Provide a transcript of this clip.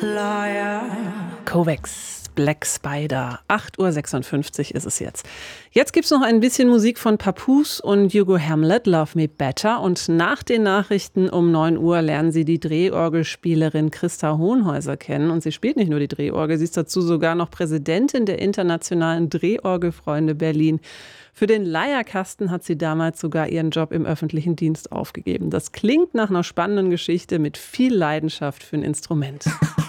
Kovacs, Black Spider. 8:56 Uhr ist es jetzt. Jetzt gibt's noch ein bisschen Musik von Papoose und Hugo Hamlet, Love Me Better. Und nach den Nachrichten um 9 Uhr lernen Sie die Drehorgelspielerin Christa Hohenhäuser kennen. Und sie spielt nicht nur die Drehorgel, sie ist dazu sogar noch Präsidentin der Internationalen Drehorgelfreunde Berlin. Für den Leierkasten hat sie damals sogar ihren Job im öffentlichen Dienst aufgegeben. Das klingt nach einer spannenden Geschichte mit viel Leidenschaft für ein Instrument.